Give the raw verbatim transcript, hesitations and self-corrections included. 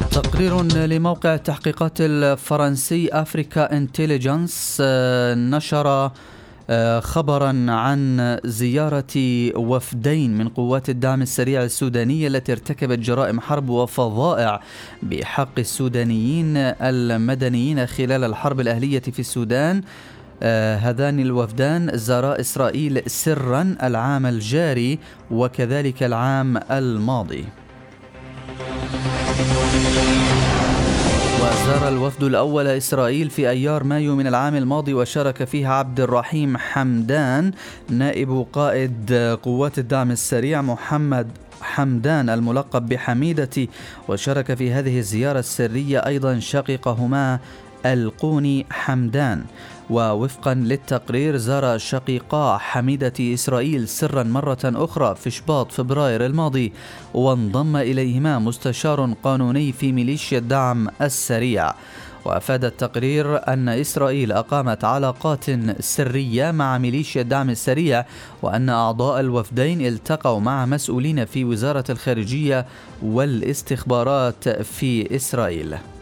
تقرير لموقع التحقيقات الفرنسي أفريكا انتليجنس نشر خبرا عن زيارة وفدين من قوات الدعم السريع السودانية التي ارتكبت جرائم حرب وفظائع بحق السودانيين المدنيين خلال الحرب الأهلية في السودان. هذان الوفدان زارا إسرائيل سرا العام الجاري وكذلك العام الماضي. وزار الوفد الأول إسرائيل في أيار مايو من العام الماضي وشارك فيها عبد الرحيم حمدان نائب قائد قوات الدعم السريع محمد حمدان الملقب بحميدتي، وشارك في هذه الزيارة السرية أيضا شقيقهما القوني حمدان. ووفقا للتقرير زار شقيقا حميدة إسرائيل سرا مرة أخرى في شباط فبراير الماضي، وانضم إليهما مستشار قانوني في ميليشيا الدعم السريع. وأفاد التقرير أن إسرائيل أقامت علاقات سرية مع ميليشيا الدعم السريع، وأن أعضاء الوفدين التقوا مع مسؤولين في وزارة الخارجية والاستخبارات في إسرائيل.